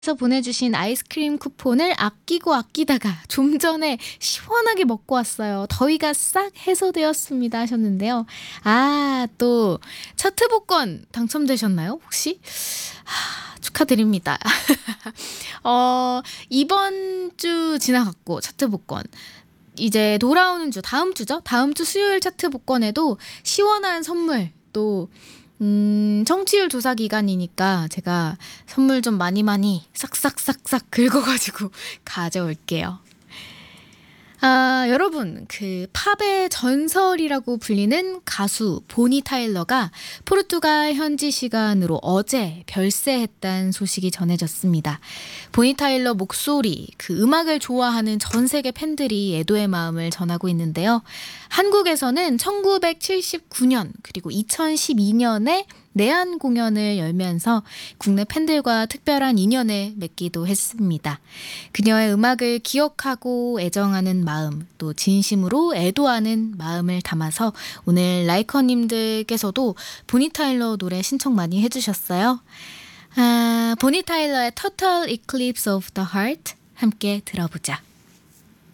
서 보내주신 아이스크림 쿠폰을 아끼고 아끼다가 좀 전에 시원하게 먹고 왔어요. 더위가 싹 해소되었습니다 하셨는데요. 또 차트 복권 당첨되셨나요 혹시? 축하드립니다. 이번 주 지나갔고 차트 복권 이제 돌아오는 주 다음 주죠. 다음 주 수요일 차트 복권에도 시원한 선물 또 청취율 조사 기간이니까 제가 선물 좀 많이 싹싹싹싹 긁어가지고 가져올게요. 여러분, 그 팝의 전설이라고 불리는 가수 보니 타일러가 포르투갈 현지 시간으로 어제 별세했다는 소식이 전해졌습니다. 보니 타일러 목소리, 그 음악을 좋아하는 전 세계 팬들이 애도의 마음을 전하고 있는데요. 한국에서는 1979년 그리고 2012년에 내한 공연을 열면서 국내 팬들과 특별한 인연을 맺기도 했습니다. 그녀의 음악을 기억하고 애정하는 마음, 또 진심으로 애도하는 마음을 담아서 오늘 라이커님들께서도 보니 타일러 노래 신청 많이 해주셨어요. 보니 타일러의 Total Eclipse of the Heart 함께 들어보자.